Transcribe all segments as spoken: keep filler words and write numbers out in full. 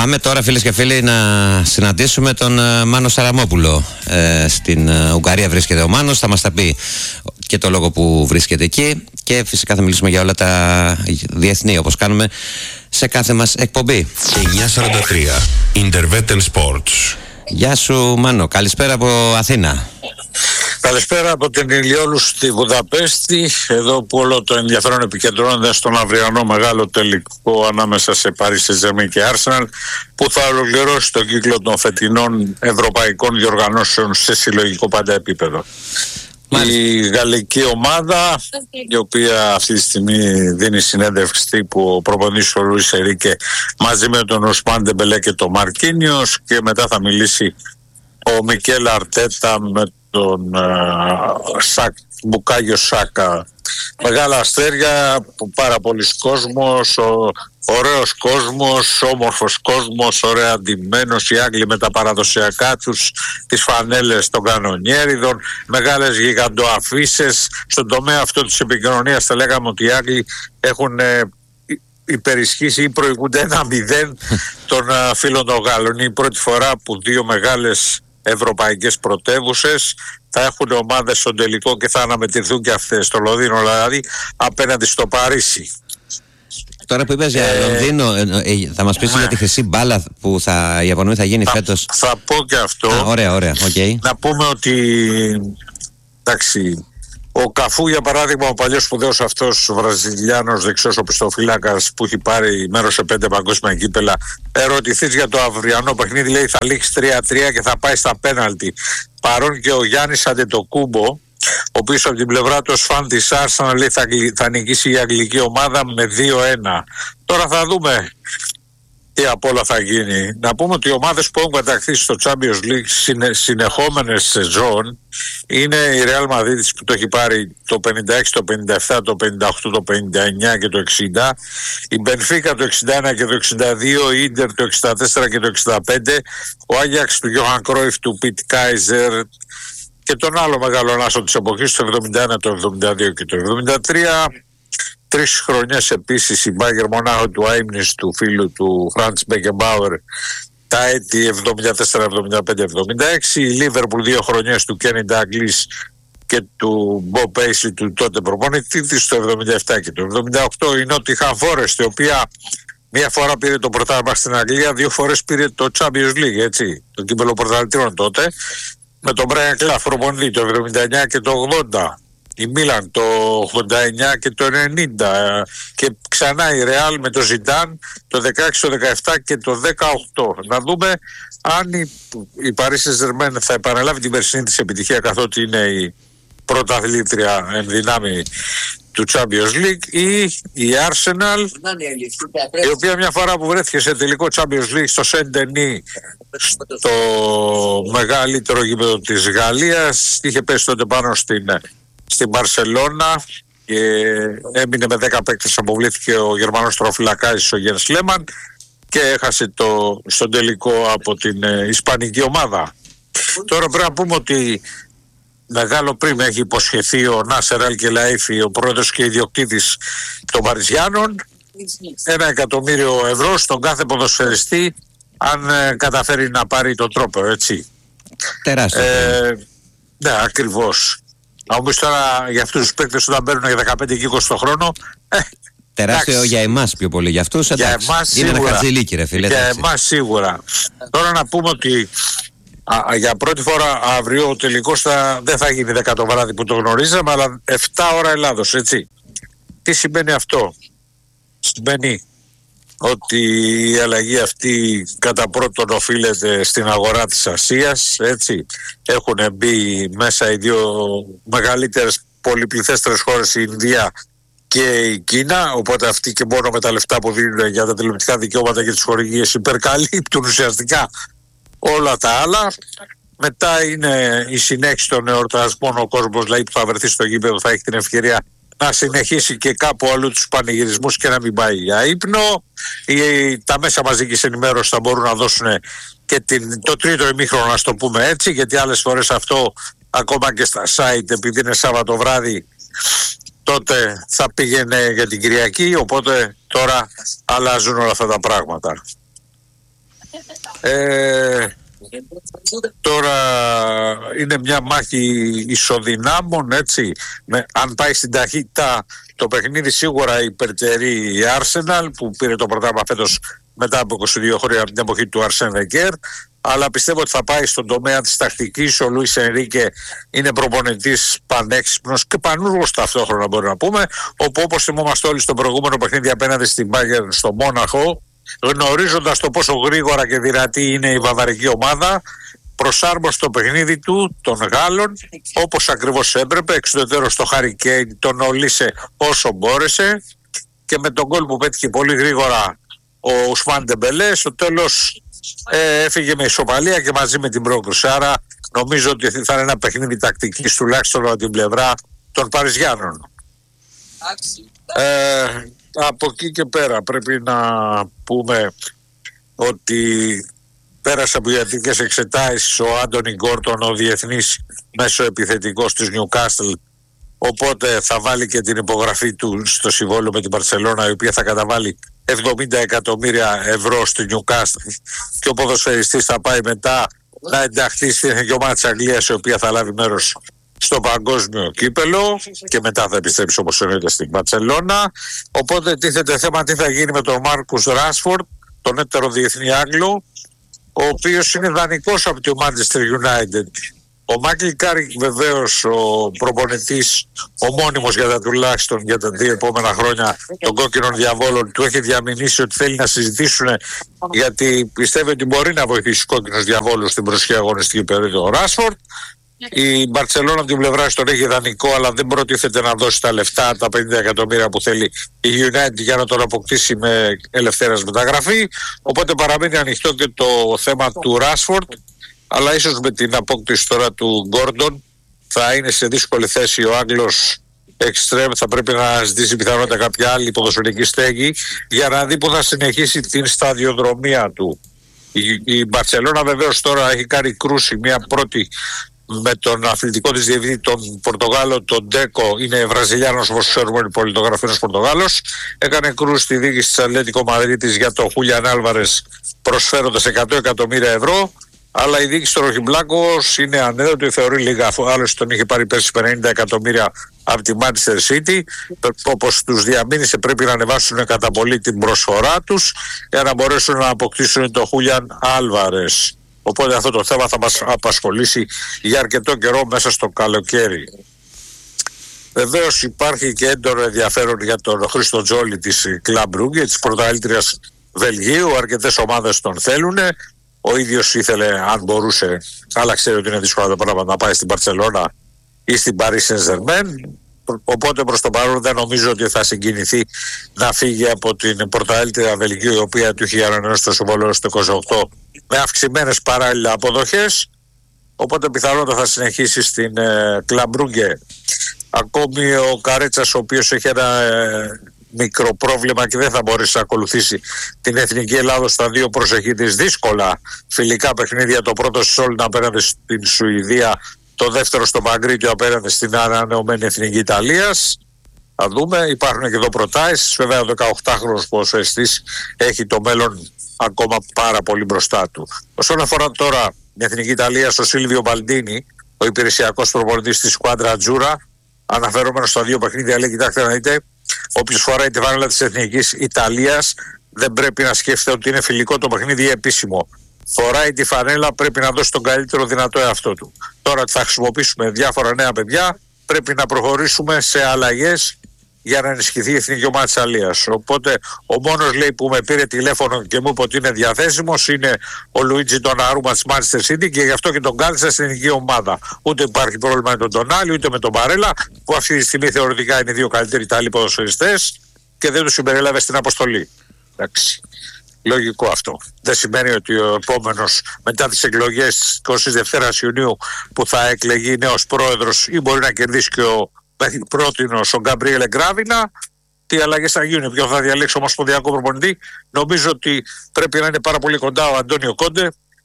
Πάμε τώρα, φίλες και φίλοι, να συναντήσουμε τον Μάνο Σαραμόπουλο. Ε, στην Ουγγαρία βρίσκεται ο Μάνος, θα μας τα πει και το λόγο που βρίσκεται εκεί και φυσικά θα μιλήσουμε για όλα τα διεθνή, όπως κάνουμε σε κάθε μας εκπομπή. εννιακόσια σαράντα τρία Intervetten Sports. Γεια σου Μάνο, καλησπέρα από Αθήνα. Καλησπέρα από την Ηλιόλου στη Βουδαπέστη, εδώ που όλο το ενδιαφέρον επικεντρώνεται στον αυριανό μεγάλο τελικό ανάμεσα σε Παρί Σεντ-Ζερμέν και Arsenal, που θα ολοκληρώσει τον κύκλο των φετινών ευρωπαϊκών διοργανώσεων σε συλλογικό πάντα επίπεδο. Μάλιστα. Η γαλλική ομάδα, η οποία αυτή τη στιγμή δίνει συνέντευξη τύπου ο προπονητής ο Λουίς Ενρίκε μαζί με τον Οσμάν Ντεμπελέ και τον Μαρκίνιος, και μετά θα μιλήσει ο Μικέλ Αρτέτα με τον uh, Σακ, Μπουκάγιο Σάκα. Μεγάλα αστέρια, πάρα πολλοί κόσμος, ο, ωραίος κόσμος, όμορφος κόσμος, ωραία αντιμένος, οι Άγγλοι με τα παραδοσιακά τους, τις φανέλες των κανονιέριδων, μεγάλες γιγαντοαφίσες. Στον τομέα αυτό της επικοινωνίας θα λέγαμε ότι οι Άγγλοι έχουν ε, υπερισχύσει ή προηγούνται ένα μηδέν των uh, φίλων των Γάλλων. Είναι η πρώτη φορά που δύο μεγάλες ευρωπαϊκές πρωτεύουσες θα έχουν ομάδες στον τελικό και θα αναμετρηθούν και αυτές, στο Λονδίνο δηλαδή απέναντι στο Παρίσι. Τώρα που είπες για ε, Λονδίνο, ε, θα μας πεις ναι. για τη χρυσή μπάλα που θα, η απονομή θα γίνει θα, φέτος. Θα πω και αυτό. Α, ωραία, ωραία, okay. Να πούμε ότι εντάξει, ο Καφού για παράδειγμα, ο παλιός σπουδαίος αυτός Βραζιλιάνος δεξιός οπισθοφύλακας που έχει πάρει μέρος σε πέντε παγκόσμια κύπελα, ερωτηθείς για το αυριανό παιχνίδι, λέει θα λήξει τρία τρία και θα πάει στα πέναλτι. Παρόν και ο Γιάννης Αντετοκούμπο, ο οποίος από την πλευρά του ως φαν της Arsenal λέει θα, θα νικήσει η αγγλική ομάδα με δύο ένα. Τώρα θα δούμε τι απ' όλα θα γίνει. Να πούμε ότι οι ομάδες που έχουν κατακτήσει στο Champions League συνε, συνεχόμενες σεζόν είναι η Real Madrid που το έχει πάρει το πενήντα έξι, το πενήντα επτά, το πενήντα οκτώ, το πενήντα εννιά και το εξήντα, η Benfica το εξήντα ένα και το εξήντα δύο, η Ίντερ το εξήντα τέσσερα και το εξήντα πέντε, ο Άγιαξ του Johan Cruyff, του Πιτ Κάιζερ και τον άλλο μεγάλο άσο της εποχής το εβδομήντα ένα, το εβδομήντα δύο και το εβδομήντα τρία. Τρεις χρονιές επίσης η Μπάγερ Μονάχο του Άιμνης του φίλου του Φραντς Μπέκεμπάουερ τα έτη εβδομήντα τέσσερα, εβδομήντα πέντε, εβδομήντα έξι, η Λίβερπουλ δύο χρονιές του Κένι Ντάγκλις και του Μπο Πέισλι του τότε προπονητή της το εβδομήντα επτά και το εβδομήντα οκτώ, η Νότιχαμ Φόρεστ, η οποία μία φορά πήρε το πρωτάθλημα στην Αγγλία, δύο φορές πήρε το Champions League, έτσι, το κύπελλο πρωταθλητριών τότε, με τον Μπράιαν Κλαφ προπονητή το εβδομήντα εννιά και το ογδόντα. Η Μίλαν το ογδόντα εννιά και το ενενήντα και ξανά η Ρεάλ με το Ζιντάν το δεκαέξι, το δεκαεπτά και το δεκαοκτώ. Να δούμε αν η, η Παρί Σεντ-Ζερμέν θα επαναλάβει την περσινή της επιτυχία, καθότι είναι η πρωταθλήτρια εν δυνάμει του Champions League, ή η Arsenal, η οποία μια φορά που βρέθηκε σε τελικό Champions League στο Σεντ-Ντενί, στο μεγαλύτερο γήπεδο της Γαλλίας, είχε πέσει τότε πάνω στην στην Μπαρσελώνα και έμεινε με δέκα παίκτες, αποβλήθηκε ο Γερμανός τροφυλακάς ο Γιένς Λέμαν και έχασε το, στον τελικό από την ε, Ισπανική ομάδα. Τώρα πρέπει να πούμε ότι μεγάλο πριμ έχει υποσχεθεί ο Νάσερ Αλ Κελαΐφη, ο πρόεδρος και ιδιοκτήτης των Παριζιάνων, ένα εκατομμύριο ευρώ στον κάθε ποδοσφαιριστή αν ε, καταφέρει να πάρει τον τρόπο, έτσι. Τεράστιο. Ε, ναι, ακριβώς. Όμως τώρα για αυτούς τους παίκτες όταν παίρνουν για δεκαπέντε και είκοσι το χρόνο, ε, τεράστιο εντάξει. Για εμάς πιο πολύ, για αυτούς για εντάξει. Εμάς, είναι σίγουρα. Ένα χατζηλίκι ρε φίλε. Για εντάξει. εμάς σίγουρα. Τώρα να πούμε ότι α, για πρώτη φορά αύριο ο τελικός θα, δεν θα γίνει δέκα το βράδυ που το γνωρίζαμε, αλλά επτά ώρα Ελλάδος, έτσι. Τι σημαίνει αυτό? Σημαίνει ότι η αλλαγή αυτή κατά πρώτον οφείλεται στην αγορά της Ασίας, έτσι. Έχουν μπει μέσα οι δύο μεγαλύτερες πολυπληθέστερες χώρες, η Ινδία και η Κίνα, οπότε αυτοί και μόνο με τα λεφτά που δίνουν για τα τηλεοπτικά δικαιώματα και τις χορηγίες υπερκαλύπτουν ουσιαστικά όλα τα άλλα. Μετά είναι η συνέχιση των εορτασμών, ο κόσμος δηλαδή που θα βρεθεί στο γήπεδο θα έχει την ευκαιρία να συνεχίσει και κάπου αλλού τους πανηγυρισμούς και να μην πάει για ύπνο. Οι, τα μέσα μαζικής ενημέρωσης θα μπορούν να δώσουν και την, το τρίτο ημίχρονο, να το πούμε έτσι, γιατί άλλες φορές αυτό ακόμα και στα site, επειδή είναι Σάββατο βράδυ, τότε θα πήγαινε για την Κυριακή, οπότε τώρα αλλάζουν όλα αυτά τα πράγματα. Ε, τώρα είναι μια μάχη ισοδυνάμων, έτσι. Με, αν πάει στην ταχύτητα το παιχνίδι, σίγουρα υπερτερεί η Arsenal που πήρε το πρωτάθλημα φέτος μετά από είκοσι δύο χρόνια από την εποχή του Αρσέν Βενγκέρ. Αλλά πιστεύω ότι θα πάει στον τομέα της τακτικής. Ο Λουίς Ενρίκε είναι προπονητής πανέξυπνος και πανούργος ταυτόχρονα, μπορούμε να πούμε. Όπου, όπως θυμόμαστε όλοι στο προηγούμενο παιχνίδι απέναντι στην Bayern στο Μόναχο, γνωρίζοντας το πόσο γρήγορα και δυνατή είναι η βαβαρική ομάδα, προσάρμοσε το παιχνίδι του των Γάλλων όπως ακριβώς έπρεπε. Εξουδετερώς στο Harry Kane τον ολίσε όσο μπόρεσε και με τον γκολ που πέτυχε πολύ γρήγορα ο Ουσμάν Ντεμπελέ στο τέλος ε, έφυγε με ισοπαλία και μαζί με την πρόκριση. Άρα νομίζω ότι θα είναι ένα παιχνίδι τακτικής τουλάχιστον από την πλευρά των Παριζιάνων. Ε, από εκεί και πέρα πρέπει να πούμε ότι πέρασε από ιατρικές εξετάσεις ο Άντονι Γκόρντον, ο διεθνής μέσο επιθετικός της Νιουκάστλ, οπότε θα βάλει και την υπογραφή του στο συμβόλαιο με την Μπαρσελόνα, η οποία θα καταβάλει εβδομήντα εκατομμύρια ευρώ στη Νιουκάστλ και ο ποδοσφαιριστής θα πάει μετά να ενταχθεί στην ομάδα της Αγγλίας, η οποία θα λάβει μέρος στο παγκόσμιο κύπελο και μετά θα επιστρέψει όπως εννοείται στην Μπαρσελόνα. Οπότε τίθεται θέμα τι θα γίνει με τον Μάρκους Ράσφορντ, τον έτερο διεθνή Άγγλο, ο οποίος είναι δανεικός από το Manchester United. Ο Μάικλ Κάρικ, βεβαίως ο προπονητής, ο μόνιμος για τα τουλάχιστον για τα δύο επόμενα χρόνια των κόκκινων διαβόλων, του έχει διαμηνήσει ότι θέλει να συζητήσουν, γιατί πιστεύει ότι μπορεί να βοηθήσει τους κόκκινους διαβόλους στην προσεχή αγωνιστική περίοδο ο Ράσφορντ. Η Μπαρσελόνα από την πλευρά στον έχει ιδανικό, αλλά δεν προτίθεται να δώσει τα λεφτά, τα πενήντα εκατομμύρια που θέλει η United για να τον αποκτήσει με ελευθέρας μεταγραφή. Οπότε παραμένει ανοιχτό και το θέμα του Ράσφορντ, αλλά ίσως με την απόκτηση τώρα του Γκόρντον θα είναι σε δύσκολη θέση ο Άγγλος εξτρέμ. Θα πρέπει να ζητήσει πιθανότητα κάποια άλλη ποδοσφαιρική στέγη για να δει που θα συνεχίσει την σταδιοδρομία του. Η, η Μπαρσελόνα βεβαίως τώρα έχει κάνει κρούση, μια πρώτη με τον αθλητικό της διευθυντή, τον Πορτογάλο, τον Ντέκο, είναι Βραζιλιάνος όπως ξέρουμε, είναι πολιτογραφημένος Πορτογάλος. Έκανε κρούση στη διοίκηση της Ατλέτικο Μαδρίτης για τον Χούλιαν Άλβαρες προσφέροντας εκατό εκατομμύρια ευρώ. Αλλά η διοίκηση του Ροχιμπλάκος είναι ανέδοτη, θεωρεί λίγα, αφού άλλωστε τον είχε πάρει πέρσι πενήντα εκατομμύρια από τη Manchester City. Όπως τους διαμήνυσε, πρέπει να ανεβάσουν κατά πολύ την προσφορά τους για να μπορέσουν να αποκτήσουν τον Χούλιαν Άλβαρες. Οπότε αυτό το θέμα θα μας απασχολήσει για αρκετό καιρό μέσα στο καλοκαίρι. Βεβαίως υπάρχει και έντονο ενδιαφέρον για τον Χρήστο Τζόλι της Club Brugge, της πρωταθλήτριας Βελγίου. Αρκετές ομάδες τον θέλουν. Ο ίδιος ήθελε, αν μπορούσε, αλλά ξέρει ότι είναι δύσκολο το πράγμα, να πάει στην Μπαρσελόνα ή στην Paris Saint-Germain. Οπότε προς το παρόν δεν νομίζω ότι θα συγκινηθεί να φύγει από την πρωταθλήτρια Βελγίου, η οποία του είχε ανανεώσει το συμβόλαιο στο είκοσι οκτώ με αυξημένες παράλληλα αποδοχές. Οπότε πιθανότατα θα συνεχίσει στην ε, Club Brugge. Ακόμη ο Καρέτσας, ο οποίος έχει ένα ε, μικρό πρόβλημα και δεν θα μπορέσει να ακολουθήσει την Εθνική Ελλάδος στα δύο προσεχή της δύσκολα φιλικά παιχνίδια, το πρώτο στη Σόλνα απέναντι στην Σουηδία, το δεύτερο στο Μαγκρίτιο απέναντι στην ανανεωμένη Εθνική Ιταλίας. Θα δούμε, υπάρχουν και εδώ προτάσεις. Βέβαια ο δεκαοκτάχρονος ποδοσφαιριστής έχει το μέλλον ακόμα πάρα πολύ μπροστά του. Όσον αφορά τώρα την Εθνική Ιταλία, στο Σίλβιο Μπαλντίνι, ο υπηρεσιακός προπονητής της Σκουάντρα Ατζούρα, αναφερόμενος στα δύο παιχνίδια, λέει: κοιτάξτε να δείτε, όποιος φοράει τη φανέλα της Εθνικής Ιταλίας δεν πρέπει να σκέφτεται ότι είναι φιλικό το παιχνίδι ή επίσημο. Φοράει τη φανέλα, πρέπει να δώσει τον καλύτερο δυνατό εαυτό του. Τώρα θα χρησιμοποιήσουμε διάφορα νέα παιδιά, πρέπει να προχωρήσουμε σε αλλαγές για να ενισχυθεί η εθνική ομάδα της Αλίας. Οπότε ο μόνος, λέει, που με πήρε τηλέφωνο και μου είπε ότι είναι διαθέσιμος είναι ο Λουίτζι Ντοναρούμα της Manchester City και γι' αυτό και τον κάλεσα στην εθνική ομάδα. Ούτε υπάρχει πρόβλημα με τον Ντονάλι ούτε με τον Μπαρέλα, που αυτή τη στιγμή θεωρητικά είναι οι δύο καλύτεροι Ιταλοί ποδοσφαιριστές και δεν τους συμπερίλαβε στην αποστολή. Εντάξει. Λογικό αυτό. Δεν σημαίνει ότι ο επόμενος μετά τις εκλογές της εικοστής δεύτερης Ιουνίου που θα εκλεγεί νέος πρόεδρος ή μπορεί να κερδίσει και ο πρότεινος ο Γκαμπρίελε Γκράβινα, τι αλλαγές θα γίνουν, ποιο θα διαλέξει ο ομοσπονδιακό προπονητή. Νομίζω ότι πρέπει να είναι πάρα πολύ κοντά ο Αντώνιο Κόντε,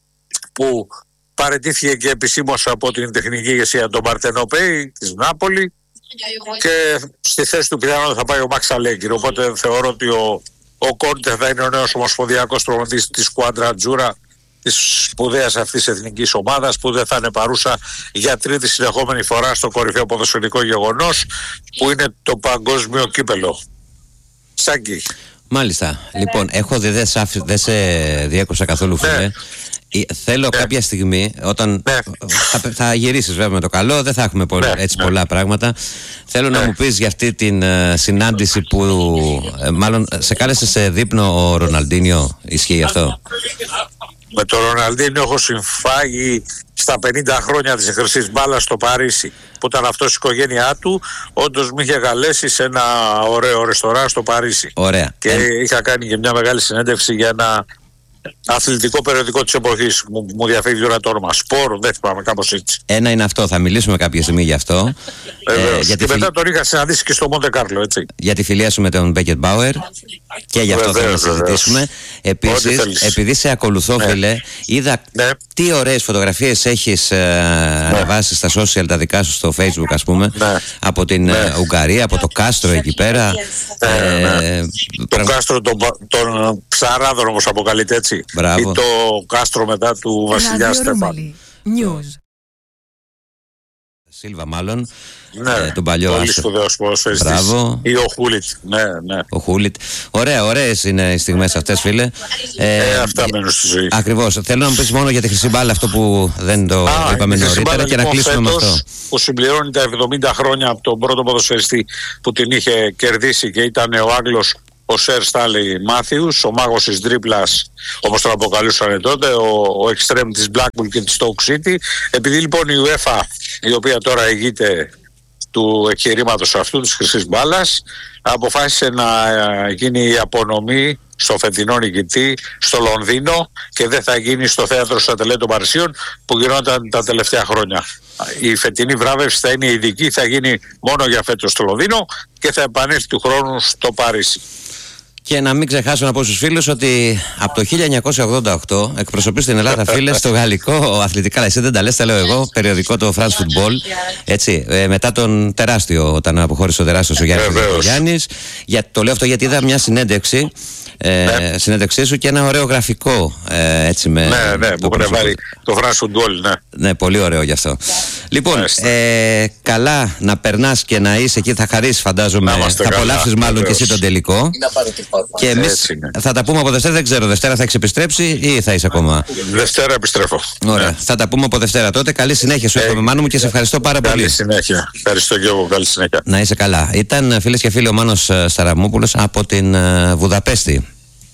που παραιτήθηκε και επισήμως από την τεχνική ηγεσία των Παρτενοπέη της Νάπολη και στη θέση του πιθανόν θα πάει ο Μαξ Αλέγκυρ. Οπότε θεωρώ ότι ο Ο Κόντε θα είναι ο νέος ομοσπονδιακός προπονητής της Σκουάντρα Ατζούρα, της σπουδαίας αυτής εθνικής ομάδας, που δεν θα είναι παρούσα για τρίτη συνεχόμενη φορά στο κορυφαίο ποδοσφαιρικό γεγονός που είναι το παγκόσμιο κύπελο. Σάκη. Μάλιστα. Λοιπόν, έχω δει, δεν σε, δε σε διέκοψα καθόλου, φίλε. Ναι. Θέλω ναι. κάποια στιγμή, όταν ναι. θα, θα γυρίσεις βέβαια με το καλό, δεν θα έχουμε πολλά, ναι. έτσι ναι. πολλά πράγματα. Θέλω ναι. να μου πεις για αυτή την uh, συνάντηση που uh, μάλλον σε κάλεσε σε δείπνο ο Ροναλντίνιο. Ισχύει αυτό? Με τον Ροναλντίνιο έχω συμφάγει στα πενήντα χρόνια της χρυσής μπάλας στο Παρίσι, που ήταν αυτός η οικογένειά του. Όντως με είχε καλέσει σε ένα ωραίο ρεστοράν στο Παρίσι. Ωραία. Και ε... είχα κάνει και μια μεγάλη συνέντευξη για ένα αθλητικό περιοδικό της εποχής. Μου, μου διαφεύγει τώρα το όνομα. Σπορ, δεν θυμάμαι, κάπως έτσι. Ένα είναι αυτό, θα μιλήσουμε κάποια στιγμή γι' αυτό. Ε, και φιλ... μετά τον είχα συναντήσει και στο Μοντε Κάρλο, έτσι. Για τη φιλία σου με τον Μπέκετ Μπάουερ. Και γι' αυτό θέλω να συζητήσουμε. Επίσης, επειδή σε ακολουθώ, ναι. φίλε, είδα ναι. τι ωραίες φωτογραφίες έχεις ε, ναι. ανεβάσει στα social, τα δικά σου στο Facebook, ας πούμε, ναι. από την ναι. Ουγγαρία, από το κάστρο εκεί πέρα. Ναι, ναι. Ε, το πρα... κάστρο των, των ψαράδων, όπως αποκαλείται, έτσι. Μπράβο. Ή το κάστρο μετά του βασιλιά Στέφαν. Σίλβα μάλλον, ναι, ε, τον παλιό πολύ σπουδαίος ποδοσφαιριστής. Μπράβο. Ή ο Χούλιτ, ναι, ναι. Ο Χούλιτ. Ωραία, ωραίες είναι οι στιγμές αυτές, φίλε. Ε, ε, αυτά μένουν στη ζωή. Ακριβώς. Θέλω να μου πεις μόνο για τη χρυσή μπάλα, αυτό που δεν το Α, είπαμε νωρίτερα, και να κλείσουμε με αυτό. Που συμπληρώνει τα εβδομήντα χρόνια από τον πρώτο ποδοσφαιριστή που την είχε κερδίσει, και ήταν ο Άγγλος ο Σερ Στάνλεϊ Μάθιους, ο μάγος της τρίπλας, όπως τον αποκαλούσαν τότε, ο, ο εξτρέμ της Blackpool και της Stoke City. Επειδή λοιπόν η UEFA, η οποία τώρα ηγείται του εγχειρήματος αυτού της χρυσής μπάλας, αποφάσισε να γίνει η απονομή στο φετινό νικητή στο Λονδίνο, και δεν θα γίνει στο θέατρο Σατελέ των Παρισίων που γινόταν τα τελευταία χρόνια. Η φετινή βράβευση θα είναι ειδική, θα γίνει μόνο για φέτος στο Λονδίνο και θα επανέλθει του χρόνου στο Παρίσι. Και να μην ξεχάσω να πω στους φίλους ότι από το χίλια εννιακόσια ογδόντα οκτώ εκπροσωπεί την Ελλάδα, φίλε, στο γαλλικό αθλητικά, εσύ δεν τα λες, τα λέω εγώ, περιοδικό, το France Football, έτσι, ε, μετά τον τεράστιο, όταν αποχώρησε ο τεράστιος ο Γιάννης Γιάννης. Για, το λέω αυτό γιατί είδα μια συνέντευξη, ε, ναι. συνέντευξή σου, και ένα ωραίο γραφικό, ε, έτσι, με ναι, ναι, το, το, βάλει, το France Football, ναι. Ναι, πολύ ωραίο γι' αυτό. Λοιπόν, ε, καλά να περνάς και να είσαι εκεί, θα χαρίσεις, φαντάζομαι, θα απολαύσεις μάλλον βεβαίως. Και εσύ τον τελικό. Και εμείς θα τα πούμε από Δευτέρα, δεν ξέρω, Δευτέρα θα έχεις επιστρέψει ή θα είσαι ακόμα? Δευτέρα επιστρέφω. Ωραία, ναι. θα τα πούμε από Δευτέρα τότε. Καλή συνέχεια σου, εύχομαι, Μάνο μου, και σε ευχαριστώ πάρα καλή πολύ. Καλή συνέχεια. Ευχαριστώ και εγώ, καλή συνέχεια. Να είσαι καλά. Ήταν, φίλες και φίλοι, ο Μάνος Σαραμόπουλος από την Βουδαπέστη.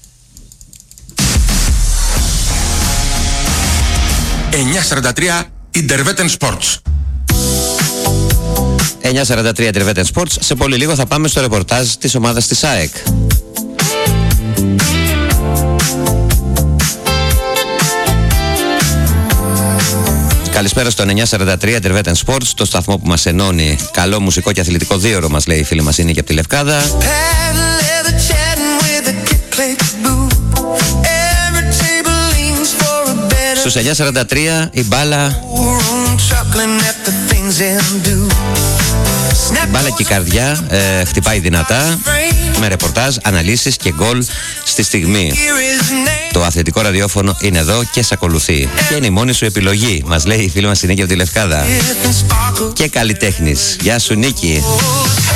εννιακόσια σαράντα τρία Interveten Sports. εννιακόσια σαράντα τρία Interveten Sports. Σε πολύ λίγο θα πάμε στο ρεπορτάζ της ομάδας της ΑΕΚ. Καλησπέρα στο εννιακόσια σαράντα τρία Interveten Sports, το σταθμό που μας ενώνει. Καλό μουσικό και αθλητικό δίωρο, μας λέει η φίλη μας, είναι και από τη Λευκάδα. Στους εννιακόσια σαράντα τρία η μπάλα, η μπάλα και η καρδιά ε, χτυπάει δυνατά, με ρεπορτάζ, αναλύσεις και γκολ στη στιγμή. Το αθλητικό ραδιόφωνο είναι εδώ και σε ακολουθεί. Και είναι η μόνη σου επιλογή, μας λέει η φίλη μας η Νίκη από τη Λευκάδα. Και καλλιτέχνης. Γεια σου, Νίκη.